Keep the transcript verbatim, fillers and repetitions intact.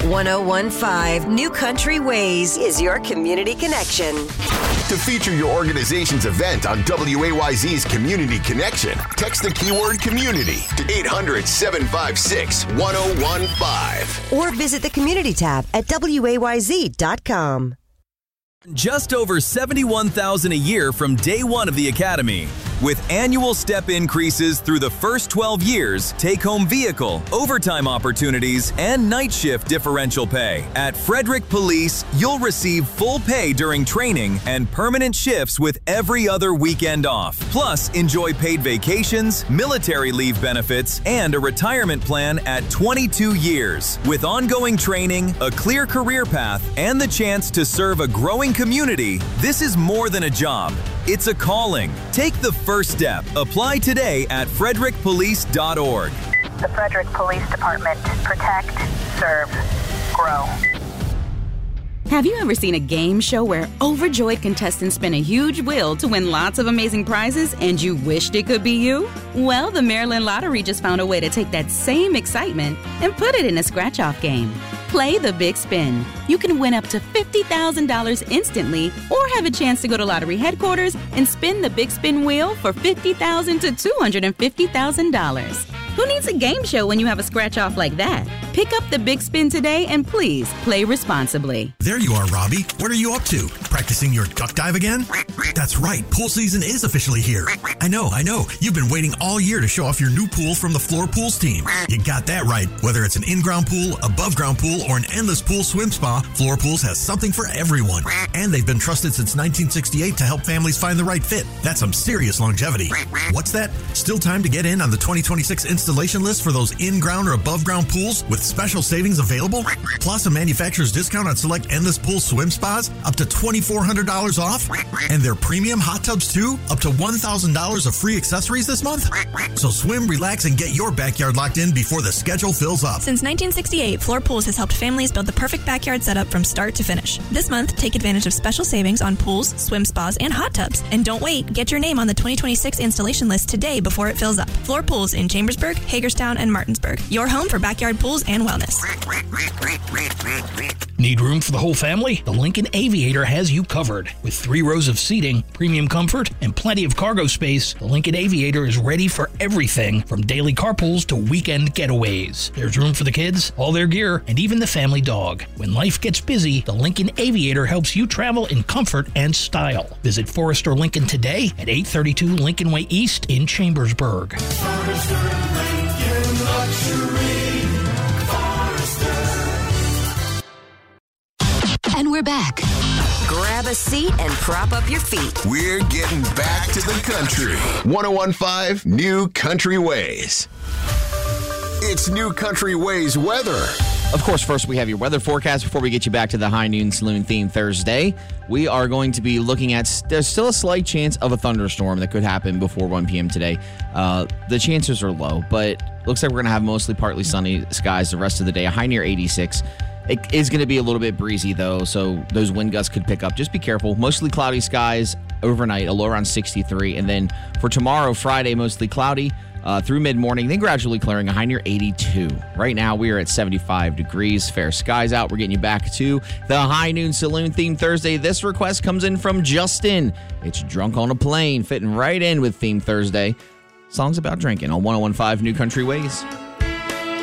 one oh one five New Country Ways is your community connection. To feature your organization's event on W A Y Z's Community Connection, text the keyword community to eight hundred, seven five six, one oh one five. Or visit the community tab at W A Y Z dot com. Just over seventy-one thousand dollars a year from day one of the Academy. With annual step increases through the first twelve years, take-home vehicle, overtime opportunities, and night shift differential pay. At Frederick Police, you'll receive full pay during training and permanent shifts with every other weekend off. Plus, enjoy paid vacations, military leave benefits, and a retirement plan at twenty-two years. With ongoing training, a clear career path, and the chance to serve a growing community, this is more than a job. It's a calling. Take the first step. Apply today at frederick police dot org. The Frederick Police Department. Protect, serve, grow. Have you ever seen a game show where overjoyed contestants spin a huge wheel to win lots of amazing prizes and you wished it could be you? Well, the Maryland Lottery just found a way to take that same excitement and put it in a scratch-off game. Play the Big Spin. You can win up to fifty thousand dollars instantly or have a chance to go to lottery headquarters and spin the Big Spin wheel for fifty thousand dollars to two hundred fifty thousand dollars. Who needs a game show when you have a scratch-off like that? Pick up the Big Spin today and please play responsibly. There you are, Robbie. What are you up to? Practicing your duck dive again? That's right. Pool season is officially here. I know, I know. You've been waiting all year to show off your new pool from the Floor Pools team. You got that right. Whether it's an in-ground pool, above-ground pool, or an endless pool swim spa, Floor Pools has something for everyone. And they've been trusted since nineteen sixty-eight to help families find the right fit. That's some serious longevity. What's that? Still time to get in on the twenty twenty-six installation list for those in-ground or above-ground pools with special savings available? Plus a manufacturer's discount on select endless pool swim spas, up to twenty-four hundred dollars off. And their premium hot tubs too, up to one thousand dollars of free accessories this month. So swim, relax, and get your backyard locked in before the schedule fills up. Since nineteen sixty-eight, Floor Pools has helped families build the perfect backyard setup from start to finish. This month, take advantage of special savings on pools, swim spas, and hot tubs. And don't wait, get your name on the twenty twenty-six installation list today before it fills up. Floor Pools in Chambersburg, Hagerstown, and Martinsburg. Your home for backyard pools and wellness. Need room for the whole family? The Lincoln Aviator has you covered. With three rows of seating, premium comfort, and plenty of cargo space, the Lincoln Aviator is ready for everything from daily carpools to weekend getaways. There's room for the kids, all their gear, and even the family dog. When life gets busy, the Lincoln Aviator helps you travel in comfort and style. Visit Forrester Lincoln today at eight thirty-two Lincoln Way East in Chambersburg. Forrester Lincoln Luxury. And we're back. Grab a seat and prop up your feet. We're getting back to the country. one oh one five New Country Ways. It's New Country Ways weather. Of course, first we have your weather forecast before we get you back to the High Noon Saloon theme Thursday. We are going to be looking at, there's still a slight chance of a thunderstorm that could happen before one p.m. today. Uh, the chances are low, but looks like we're going to have mostly partly sunny skies the rest of the day, a high near eighty-six. It is going to be a little bit breezy, though, so those wind gusts could pick up. Just be careful. Mostly cloudy skies overnight, a low around sixty-three. And then for tomorrow, Friday, mostly cloudy uh, through mid-morning, then gradually clearing, a high near eighty-two. Right now, we are at seventy-five degrees. Fair skies out. We're getting you back to the High Noon Saloon theme Thursday. This request comes in from Justin. It's Drunk on a Plane, fitting right in with theme Thursday. Songs about drinking on one oh one five New Country Ways.